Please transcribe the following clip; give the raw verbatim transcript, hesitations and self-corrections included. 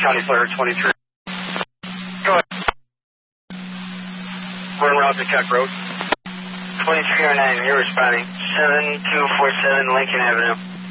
County Flyer twenty-three. Go ahead. We're en route to Keck Road. twenty-three oh nine, you're responding. seven two four seven Lincoln Avenue.